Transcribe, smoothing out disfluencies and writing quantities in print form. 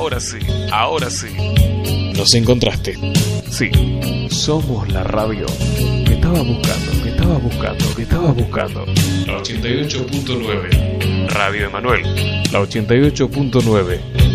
Ahora sí, ahora sí. Nos encontraste. Sí, somos la radio que estabas buscando. La 88.9. Radio Emanuel. La 88.9.